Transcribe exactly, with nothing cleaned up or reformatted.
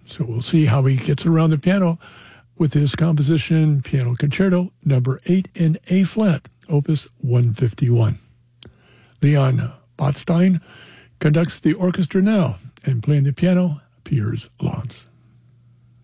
So we'll see how he gets around the piano with his composition, Piano Concerto number eight in A-flat, Opus one fifty-one. Leon Botstein conducts the orchestra now, and playing the piano, Piers Lance.